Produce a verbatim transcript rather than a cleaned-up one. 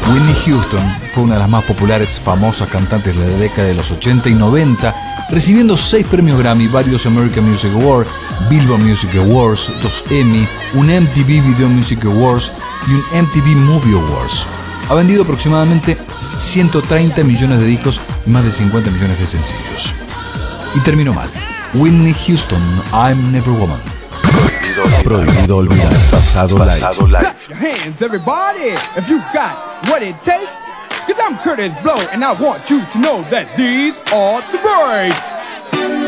Whitney Houston fue una de las más populares, famosas cantantes de la década de los ochenta y noventa, recibiendo seis premios Grammy, varios American Music Awards, Billboard Music Awards, dos Emmy, un M T V Video Music Awards y un M T V Movie Awards. Ha vendido aproximadamente ciento treinta millones de discos y más de cincuenta millones de sencillos. Y terminó mal. Whitney Houston, I'm Never Woman. Prohibido olvidar. Pasado live. Clap your hands, everybody, if you got what it takes. Cause I'm Curtis Blow, and I want you to know that these are the breaks.